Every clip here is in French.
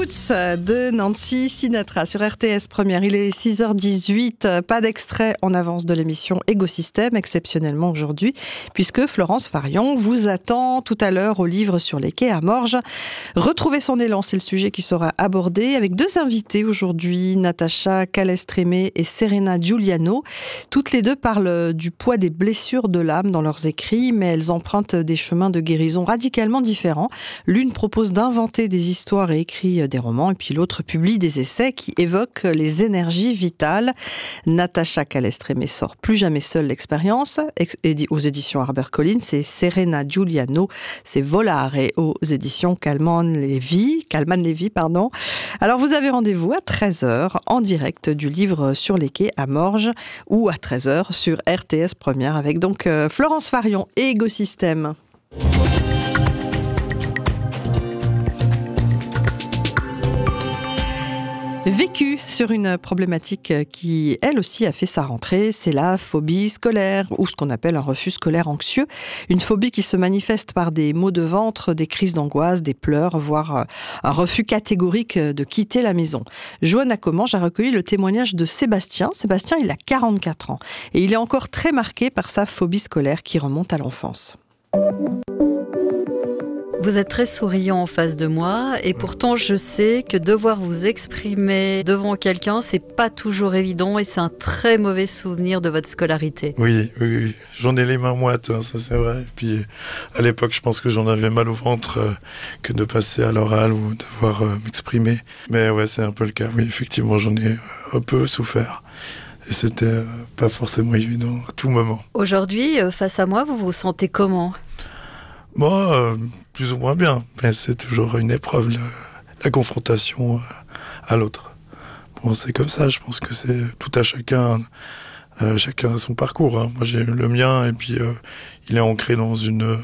Boots de Nancy Sinatra sur RTS Première. Il est 6h18, pas d'extrait en avance de l'émission Égosystème, exceptionnellement aujourd'hui, puisque Florence Farion vous attend tout à l'heure au livre sur les quais à Morges. Retrouver son élan, c'est le sujet qui sera abordé avec deux invités aujourd'hui, Natacha Calestrémé et Serena Giuliano. Toutes les deux parlent du poids des blessures de l'âme dans leurs écrits, mais elles empruntent des chemins de guérison radicalement différents. L'une propose d'inventer des histoires et écrit des romans, et puis l'autre publie des essais qui évoquent les énergies vitales. Natacha Calestrémé sort Plus jamais seule l'expérience, aux éditions HarperCollins, et Serena Giuliano, c'est Volare aux éditions Calman Lévy. Alors vous avez rendez-vous à 13h en direct du livre sur les quais à Morges, ou à 13h sur RTS Première, avec donc Florence Farion et Égosystème. Vécu sur une problématique qui, elle aussi, a fait sa rentrée, c'est la phobie scolaire, ou ce qu'on appelle un refus scolaire anxieux. Une phobie qui se manifeste par des maux de ventre, des crises d'angoisse, des pleurs, voire un refus catégorique de quitter la maison. Johanna Commange a recueilli le témoignage de Sébastien. Sébastien, il a 44 ans et il est encore très marqué par sa phobie scolaire qui remonte à l'enfance. Vous êtes très souriant en face de moi et pourtant je sais que devoir vous exprimer devant quelqu'un, c'est pas toujours évident et c'est un très mauvais souvenir de votre scolarité. Oui. J'en ai les mains moites, ça c'est vrai. Et puis à l'époque, je pense que j'en avais mal au ventre que de passer à l'oral ou devoir m'exprimer. Mais ouais, c'est un peu le cas. Oui, effectivement, j'en ai un peu souffert. Et c'était pas forcément évident à tout moment. Aujourd'hui, face à moi, vous vous sentez comment ? Moi, plus ou moins bien, mais c'est toujours une épreuve, la confrontation à l'autre. Bon, c'est comme ça, je pense que c'est tout à chacun, chacun a son parcours. Moi, j'ai le mien, et puis il est ancré dans une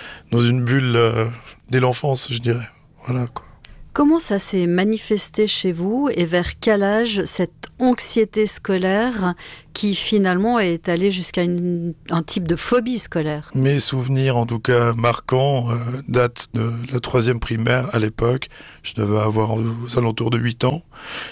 bulle dès l'enfance, je dirais. Voilà, quoi. Comment ça s'est manifesté chez vous et vers quel âge cette anxiété scolaire qui finalement est allée jusqu'à un type de phobie scolaire ? Mes souvenirs, en tout cas marquants, datent de la 3e primaire à l'époque. Je devais avoir aux alentours de 8 ans.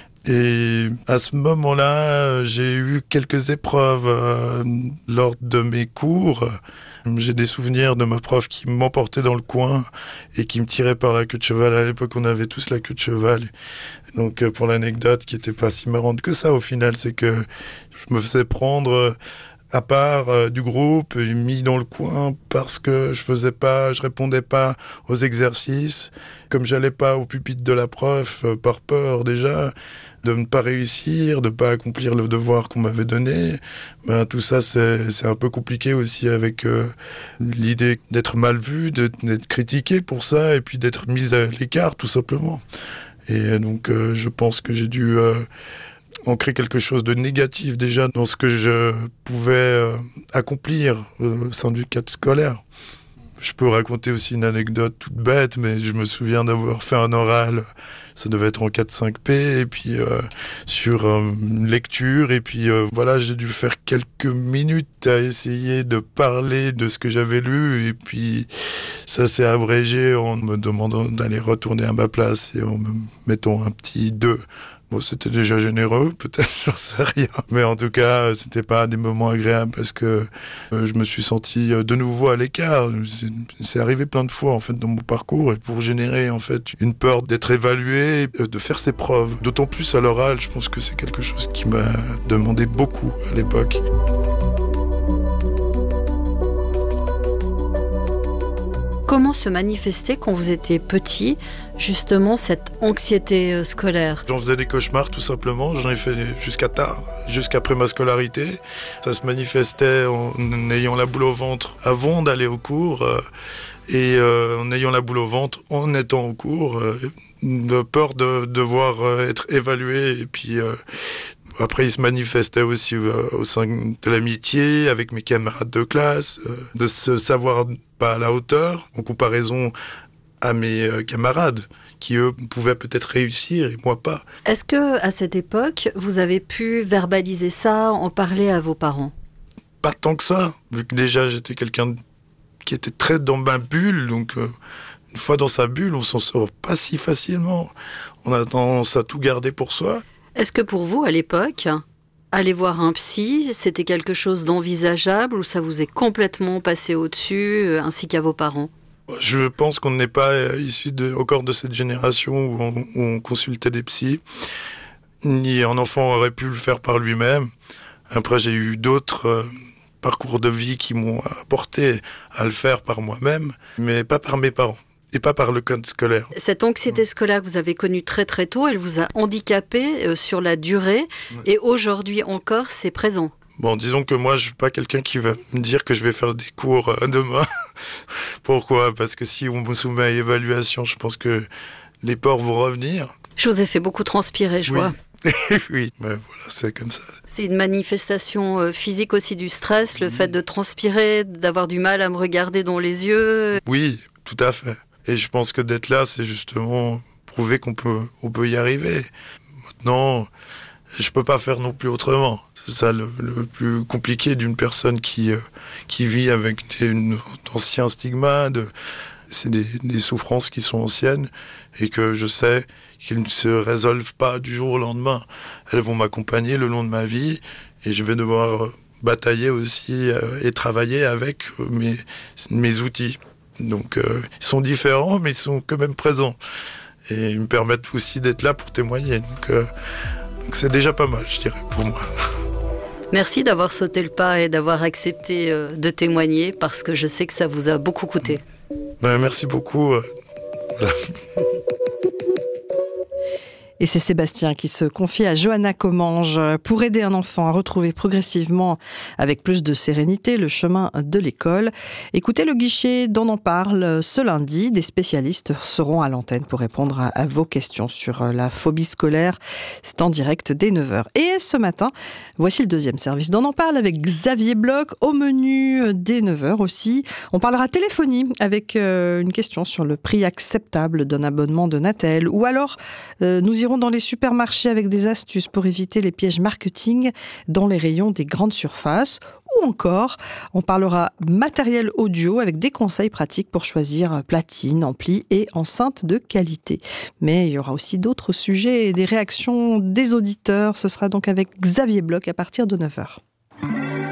Et à ce moment-là, j'ai eu quelques épreuves lors de mes cours. J'ai des souvenirs de ma prof qui m'emportait dans le coin et qui me tirait par la queue de cheval. À l'époque, on avait tous la queue de cheval. Donc, pour l'anecdote qui était pas si marrante que ça, au final, c'est que je me faisais prendre à part du groupe, mis dans le coin parce que je répondais pas aux exercices, comme j'allais pas au pupitre de la prof, par peur déjà de ne pas réussir, de pas accomplir le devoir qu'on m'avait donné. Tout ça, c'est un peu compliqué aussi avec l'idée d'être mal vu, d'être critiqué pour ça, et puis d'être mis à l'écart, tout simplement. Et donc, je pense que j'ai dû ancrer quelque chose de négatif déjà dans ce que je pouvais accomplir au sein du cadre scolaire. Je peux raconter aussi une anecdote toute bête, mais je me souviens d'avoir fait un oral, ça devait être en 4-5P, et puis sur une lecture, et puis voilà, j'ai dû faire quelques minutes à essayer de parler de ce que j'avais lu, et puis ça s'est abrégé en me demandant d'aller retourner à ma place et en me mettant un petit 2. Bon, c'était déjà généreux, peut-être, j'en sais rien. Mais en tout cas, c'était pas des moments agréables parce que je me suis senti de nouveau à l'écart. C'est arrivé plein de fois, en fait, dans mon parcours. Et pour générer, en fait, une peur d'être évalué, de faire ses preuves. D'autant plus à l'oral, je pense que c'est quelque chose qui m'a demandé beaucoup à l'époque. Comment se manifestait quand vous étiez petit, justement, cette anxiété scolaire ? J'en faisais des cauchemars, tout simplement. J'en ai fait jusqu'à tard, jusqu'après ma scolarité. Ça se manifestait en ayant la boule au ventre avant d'aller au cours et en ayant la boule au ventre en étant au cours. De peur de devoir être évalué et puis... Après, il se manifestait aussi au sein de l'amitié, avec mes camarades de classe, de se savoir pas à la hauteur, en comparaison à mes camarades, qui eux pouvaient peut-être réussir et moi pas. Est-ce que à cette époque, vous avez pu verbaliser ça, en parler à vos parents ? Pas tant que ça, vu que déjà j'étais quelqu'un qui était très dans ma bulle, donc une fois dans sa bulle, on s'en sort pas si facilement. On a tendance à tout garder pour soi. Est-ce que pour vous, à l'époque, aller voir un psy, c'était quelque chose d'envisageable ou ça vous est complètement passé au-dessus, ainsi qu'à vos parents ? Je pense qu'on n'est pas issu encore de cette génération où on consultait des psys. Ni un enfant aurait pu le faire par lui-même. Après, j'ai eu d'autres parcours de vie qui m'ont apporté à le faire par moi-même, mais pas par mes parents. Et pas par le code scolaire. Cette anxiété scolaire que vous avez connue très très tôt, elle vous a handicapé sur la durée, et aujourd'hui encore, c'est présent. Bon, disons que moi, je suis pas quelqu'un qui va me dire que je vais faire des cours demain. Pourquoi ? Parce que si on me soumet à évaluation, je pense que les peurs vont revenir. Je vous ai fait beaucoup transpirer, je vois. Oui, mais voilà, c'est comme ça. C'est une manifestation physique aussi du stress, le fait de transpirer, d'avoir du mal à me regarder dans les yeux. Oui, tout à fait. Et je pense que d'être là, c'est justement prouver qu'on peut y arriver. Maintenant, je peux pas faire non plus autrement. C'est ça le plus compliqué d'une personne qui vit avec d'anciens stigmates. C'est des souffrances qui sont anciennes et que je sais qu'elles ne se résolvent pas du jour au lendemain. Elles vont m'accompagner le long de ma vie et je vais devoir batailler aussi et travailler avec mes outils. Donc ils sont différents mais ils sont quand même présents et ils me permettent aussi d'être là pour témoigner. Donc c'est déjà pas mal, je dirais, pour moi. Merci d'avoir sauté le pas et d'avoir accepté de témoigner parce que je sais que ça vous a beaucoup coûté. Merci beaucoup. Voilà. Et c'est Sébastien qui se confie à Johanna Commange pour aider un enfant à retrouver progressivement, avec plus de sérénité, le chemin de l'école. Écoutez le guichet d'On en parle ce lundi. Des spécialistes seront à l'antenne pour répondre à vos questions sur la phobie scolaire. C'est en direct dès 9h. Et ce matin, voici le deuxième service d'On en parle avec Xavier Bloch. Au menu dès 9h aussi, on parlera téléphonie avec une question sur le prix acceptable d'un abonnement de Natel. Ou alors, nous irons dans les supermarchés avec des astuces pour éviter les pièges marketing dans les rayons des grandes surfaces. Ou encore, on parlera matériel audio avec des conseils pratiques pour choisir platine, ampli et enceinte de qualité. Mais il y aura aussi d'autres sujets et des réactions des auditeurs. Ce sera donc avec Xavier Bloch à partir de 9h.